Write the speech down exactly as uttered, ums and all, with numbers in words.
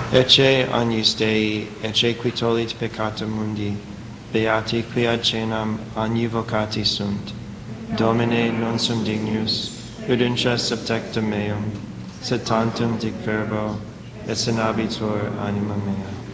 Ecce agnus Dei, ecce qui tollit peccata mundi, beati qui ad cenam agnivocati sunt. Domine, non sum dignus, udentia subtectum meum, sed tantum dic verbo, et senabitur anima mea.